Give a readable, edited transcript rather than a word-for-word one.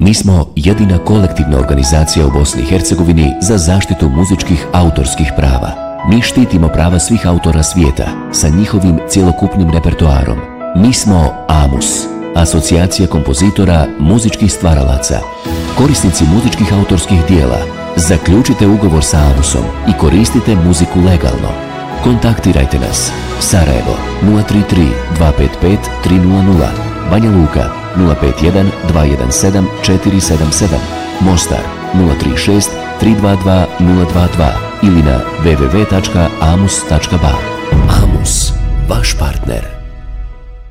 Mi smo jedina kolektivna organizacija u Bosni i Hercegovini za zaštitu muzičkih autorskih prava. Mi štitimo prava svih autora svijeta sa njihovim cjelokupnim repertoarom. Mi smo AMUS, Asocijacija kompozitora muzičkih stvaralaca. Korisnici muzičkih autorskih dijela, zaključite ugovor sa AMUS-om i koristite muziku legalno. Kontaktirajte nas. Sarajevo 033 255 300, Banja Luka 051 217 477, Mostar 036 322 022 ili na www.amus.ba. AMUS, vaš partner.